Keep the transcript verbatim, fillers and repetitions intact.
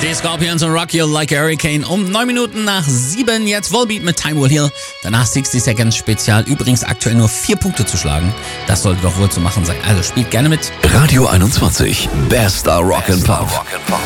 Die Scorpions und Rock You Like a Hurricane um neun Minuten nach sieben. Jetzt Volbeat mit Time Will Heal. Danach sechzig Seconds Spezial. Übrigens aktuell nur vier Punkte zu schlagen. Das sollte doch wohl zu machen sein. Also spielt gerne mit. Radio einundzwanzig. Bester Rock'n'Pop.